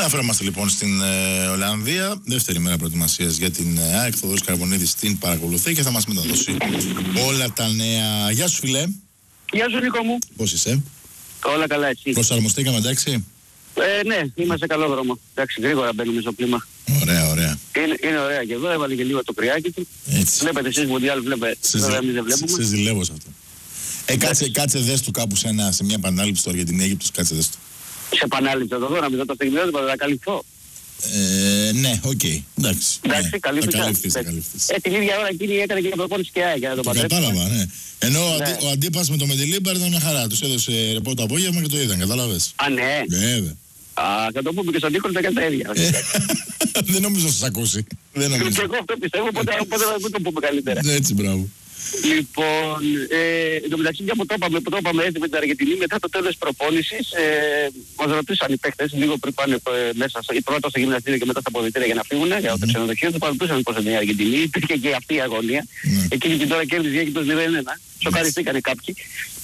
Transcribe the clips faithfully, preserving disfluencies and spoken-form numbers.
Αναφέρομαστε λοιπόν στην ε, Ολλανδία. Δεύτερη μέρα προετοιμασίας για την ε, ΑΕΚ. Θοδωρής Καρβονίδης την παρακολουθεί και θα μας μεταδώσει όλα τα νέα. Γεια σου, φιλέ. Γεια σου, Νίκο μου. Πώς είσαι? Όλα καλά, εσύ? Προσαρμοστήκαμε, εντάξει? Ε, ναι, είμαστε σε καλό δρόμο. Εντάξει, γρήγορα μπαίνουμε στο κλίμα. Ωραία, ωραία. Είναι, είναι ωραία και εδώ, έβαλε και λίγο το κρυάκι του. Έτσι. Βλέπετε εσείς Μουντιάλ, βλέπετε. Βέβαια, εμείς δεν βλέπουμε. Σε ζηλεύω σε αυτό. Ε, κάτσε, κάτσε δες του κάπου σε, ένα, σε μια επανάληψη τώρα για την Αίγυπτος, κάτσε δες του. Σε επανάληψη θα το δω, να μην δω τα στιγμιότυπα, θα τα καλυφθώ. Ε, ναι, οκ. Okay. Εντάξει. Εντάξει, ναι, καλύφθηκα. Θα καλυφθείς, θα καλυφθείς. Ε, την ίδια ώρα εκείνη έκανε και προπόνηση και ΑΕΚ, για να το πατρέψουμε. Κατάλαβα, ναι. Ενώ ναι. ο, αντί, ο αντίπας με το Μεντιλίμπαρ ήταν μια χαρά. Τους έδωσε ρεπό το απόγευμα και το είδαν, κατάλαβες? Α, ναι. Βέβαια. Α, θα το πούμε και στον Νίκο, θα κάνει τα ίδια. Δεν νομίζω να σας ακούσει. Δεν νομίζω. Και εγώ αυτό πιστεύω, οπότε θα το πούμε καλύτερα. Έτσι, μπράβο. Λοιπόν, ε, εν τω μεταξύ, μια που το είπαμε, που το είπαμε έτσι με την Αργεντινή, μετά το τέλος της προπόνησης, ε, μας ρωτήσαν οι παίχτες λίγο πριν πάνε ε, μέσα, στο, πρώτα στο γυμναστήριο και μετά στα αποδυτήρια για να φύγουν, mm-hmm. για το ξενοδοχείο, τους ρωτούσαν πώς είναι η Αργεντινή, υπήρχε και αυτή η αγωνία. Mm-hmm. Εκείνη την ώρα κέρδιζε η Αίγυπτος μηδέν ένα, σοκαριστήκανε κάποιοι.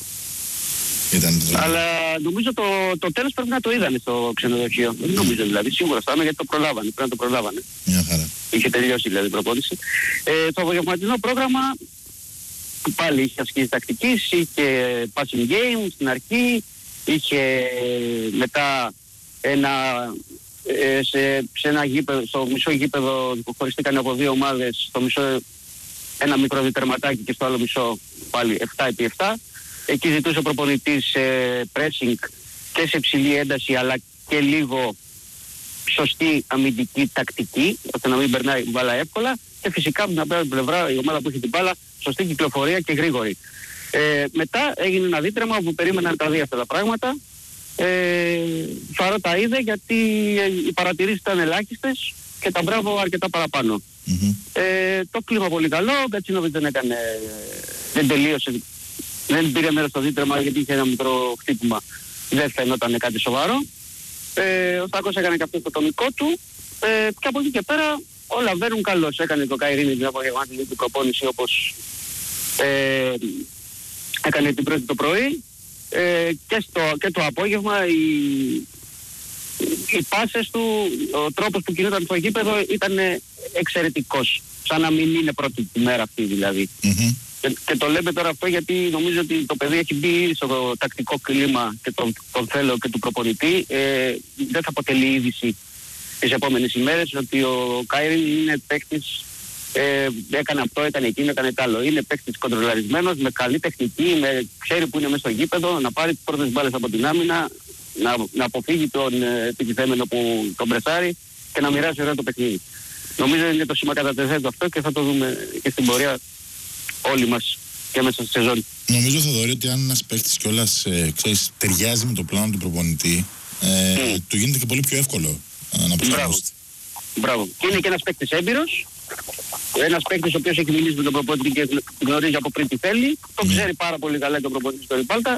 Ήταν... Αλλά νομίζω το, το τέλος πρέπει να το είδανε στο ξενοδοχείο. Δεν νομίζω δηλαδή, σίγουρα θα είναι γιατί το προλάβανε, πρέπει να το προλάβανε. Μια χαρά. Είχε τελειώσει δηλαδή η προπόνηση. Ε, το απογευματινό πρόγραμμα πάλι είχε ασκήσεις τακτικής, είχε passing game στην αρχή, είχε μετά ένα, ε, σε, σε ένα γήπεδο, στο μισό γήπεδο που χωριστήκαν από δύο ομάδες, στο μισό ένα μικρό διτερματάκι και στο άλλο μισό πάλι επτά επί επτά. Εκεί ζητούσε ο προπονητής ε, pressing και σε ψηλή ένταση αλλά και λίγο σωστή αμυντική τακτική, ώστε να μην περνάει μπάλα εύκολα και φυσικά από την άλλη πλευρά η ομάδα που έχει την μπάλα σωστή κυκλοφορία και γρήγορη. Ε, μετά έγινε ένα δίτρεμα που περίμεναν τα δύο αυτά τα πράγματα. Ε, Φαρό τα είδε γιατί οι παρατηρήσεις ήταν ελάχιστες και τα μπράβο αρκετά παραπάνω. Mm-hmm. Ε, το κλίμα πολύ καλό, ο Γκατσίνοβιτς δεν έκανε, δεν τελείωσε, δεν πήρε μέρος στο δίτρεμα γιατί είχε ένα μικρό χτύπημα. Δεν φαινόταν κάτι σοβαρό. Ε, ο Στάκος έκανε και αυτό το τομικό του ε, και από εκεί και πέρα όλα βαίνουν καλώς. Έκανε το Καϊρίνη την απογευματινή του προπόνηση όπως ε, έκανε την πρώτη το πρωί ε, και, στο, και το απόγευμα οι, οι πάσες του, ο τρόπος που κινούνταν στο γήπεδο ήταν εξαιρετικός. Σαν να μην είναι πρώτη τη μέρα αυτή δηλαδή. Mm-hmm. Και, και το λέμε τώρα αυτό γιατί νομίζω ότι το παιδί έχει μπει στο τακτικό κλίμα και τον, τον θέλω και του προπονητή. Ε, δεν θα αποτελεί είδηση τις επόμενες ημέρες ότι ο Κάιριν είναι παίκτης, ε, έκανε αυτό, έκανε εκείνο, έκανε τ' άλλο. Είναι παίκτης κοντρολαρισμένος, με καλή τεχνική, με, ξέρει που είναι μέσα στο γήπεδο, να πάρει τις πρώτες μπάλες από την άμυνα, να, να αποφύγει τον ε, επιτιθέμενο που τον πρεσάρει και να μοιράσει ωραία το παιχνίδι. Νομίζω είναι το σήμα κατά τεθέτω αυτό και θα το δούμε και στην πορεία όλοι μας και μέσα στη σεζόν. Νομίζω, Θοδωρή, ότι αν ένας παίκτης κιόλας ε, ξέρεις, ταιριάζει με το πλάνο του προπονητή, ε, mm. του γίνεται και πολύ πιο εύκολο ε, να προσαρμοστεί. Μπράβο. Και είναι και ένας παίκτης έμπειρος, ένας παίκτης ο οποίος έχει μιλήσει με τον προπονητή και γνωρίζει από πριν τι θέλει, τον mm. ξέρει πάρα πολύ καλά τον προπονητή στο Ριπάλτα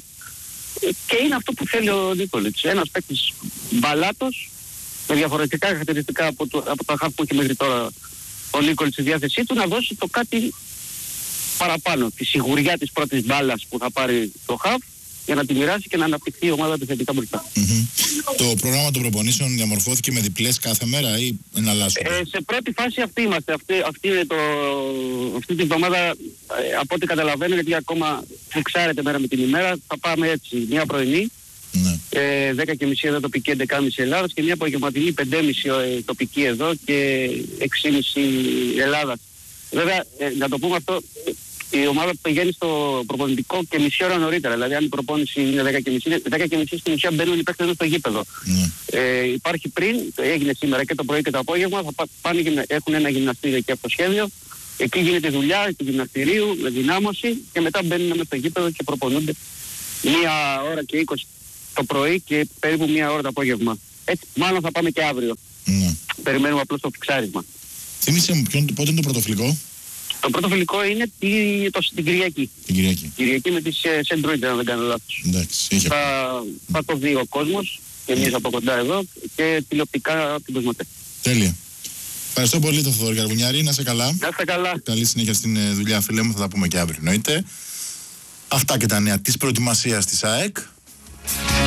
και είναι αυτό που θέλει ο Νίκολιτς. Ένας παίκτης μπαλάτος, με διαφορετικά χαρακτηριστικά από, το, από τα χαφ που έχει μέχρι τώρα ο Νίκολιτς στη διάθεσή του, να δώσει το κάτι παραπάνω, τη σιγουριά της πρώτης μπάλας που θα πάρει το χαφ για να τη μοιράσει και να αναπτυχθεί η ομάδα του θετικά μπροστά. Mm-hmm. Το πρόγραμμα των προπονήσεων διαμορφώθηκε με διπλές κάθε μέρα ή εναλλάσσονται? Ε, σε πρώτη φάση αυτή είμαστε. Αυτή, αυτή, είναι το, αυτή την εβδομάδα, ε, από ό,τι καταλαβαίνω, γιατί ακόμα εξάρεται μέρα με την ημέρα, θα πάμε έτσι. Μια πρωινή, ναι. ε, δέκα και μισή εδώ τοπική, έντεκα και μισή Ελλάδας και μια απογευματινή, πέντε και μισή ε, τοπική εδώ και έξι και μισή Ελλάδα. Βέβαια, ε, να το πούμε αυτό, η ομάδα που πηγαίνει στο προπονητικό και μισή ώρα νωρίτερα. Δηλαδή, αν η προπόνηση είναι δέκα και μισή, δέκα και μισή στην ουσία μπαίνουν οι παίκτες στο γήπεδο. Mm. Ε, υπάρχει πριν, έγινε σήμερα και το πρωί και το απόγευμα, θα πάνε, έχουν ένα γυμναστήριο εκεί από το σχέδιο. Εκεί γίνεται δουλειά του γυμναστηρίου με δυνάμωση και μετά μπαίνουν μέσα στο γήπεδο και προπονούνται μία ώρα και είκοσι το πρωί και περίπου μία ώρα το απόγευμα. Έτσι, μάλλον θα πάμε και αύριο. Mm. Περιμένουμε απλώς το φιξάρισμα. Θύμισε μου, ποιον, πότε είναι το πρωτοφιλικό? Το πρώτο φιλικό είναι τη, το, την Κυριακή. Την Κυριακή. Κυριακή με τις Σεντρούιντε, αν δεν κάνω λάθος. Εντάξει, είχε. Θα, θα το δει ο κόσμος και εμείς από κοντά εδώ και τηλεοπτικά την Κοσμοτέ. Τέλεια. Ευχαριστώ πολύ τον Θοδωρή Καρβουνιάρη, να είσαι καλά. Να είσαι καλά. Καλή συνέχεια στην δουλειά, φίλε μου, θα τα πούμε και αύριο εννοείται. Αυτά και τα νέα της προετοιμασίας της ΑΕΚ.